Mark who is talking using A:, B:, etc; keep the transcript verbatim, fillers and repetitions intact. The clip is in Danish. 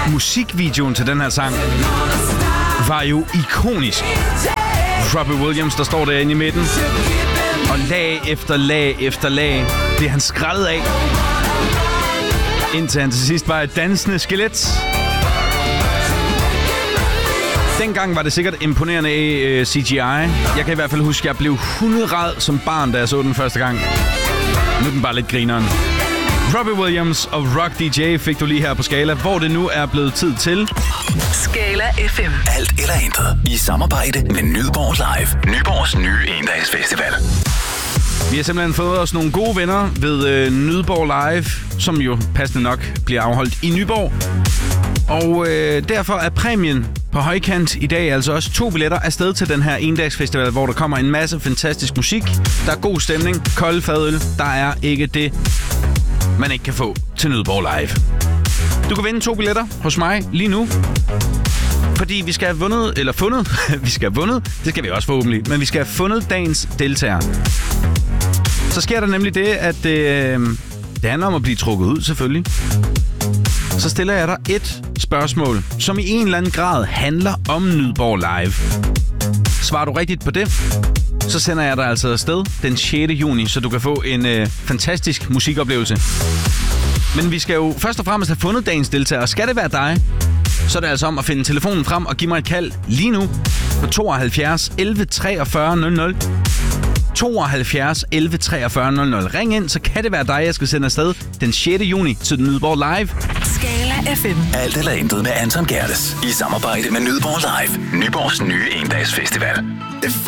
A: musikvideoen til den her sang var jo ikonisk. Robbie Williams, der står derinde i midten, og lag efter lag efter lag, det han skrællet af, indtil han til sidst var et dansende skelet. Dengang var det sikkert imponerende uh, C G I. Jeg kan i hvert fald huske, at jeg blev hunderad som barn, da jeg så den første gang. Nu er den bare lidt grineren. Robbie Williams og Rock D J fik du lige her på Skala, hvor det nu er blevet tid til
B: Skala F M.
C: Alt eller intet i samarbejde med Nyborg Live. Nyborgs nye endagsfestival.
A: Vi har simpelthen fået os nogle gode venner ved øh, Nyborg Live, som jo passende nok bliver afholdt i Nyborg. Og øh, derfor er præmien på højkant i dag altså også to billetter afsted til den her endagsfestival, hvor der kommer en masse fantastisk musik. Der er god stemning, kold fadøl. Der er ikke det, man ikke kan få til Nyborg Live. Du kan vinde to billetter hos mig lige nu. Fordi vi skal have vundet, eller fundet, vi skal have vundet, det skal vi også forhåbentlig, men vi skal have fundet dagens deltager. Så sker der nemlig det, at øh, det handler om at blive trukket ud selvfølgelig. Så stiller jeg dig et spørgsmål, som i en eller anden grad handler om Nyborg Live. Svarer du rigtigt på det, så sender jeg dig altså afsted den sjette juni, så du kan få en øh, fantastisk musikoplevelse. Men vi skal jo først og fremmest have fundet dagens deltager, og skal det være dig, så er det altså om at finde telefonen frem og give mig et kald lige nu på tooghalvfjerds elleve treogfyrre nul nul. tooghalvfjerds elleve treogfyrre nul nul. Ring ind, så kan det være dig, jeg skal sende afsted den sjette juni til Nyborg Live.
B: Skala F M.
C: Alt eller intet med Anton Gerdes i samarbejde med Nyborg Live. Nyborgs nye endagsfestival.